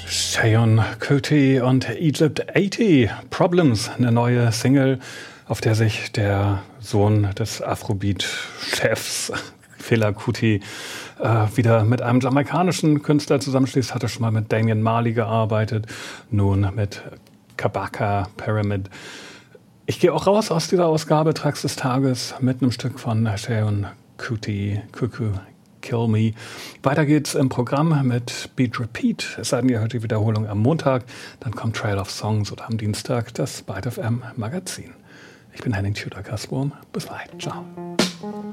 Seyon Kuti und Egypt 80 Problems, eine neue Single, auf der sich der Sohn des Afrobeat-Chefs Fela Kuti wieder mit einem jamaikanischen Künstler zusammenschließt. Hatte schon mal mit Damian Marley gearbeitet, nun mit Kabaka Pyramid. Ich gehe auch raus aus dieser Ausgabe Tracks des Tages mit einem Stück von Seyon Kuti, Cuckoo Kill Me. Weiter geht's im Programm mit Beat Repeat. Es sei denn, ihr hört die Wiederholung am Montag. Dann kommt Trail of Songs oder am Dienstag das Byte FM Magazin. Ich bin Henning Tudor-Kasburm. Bis bald. Ciao.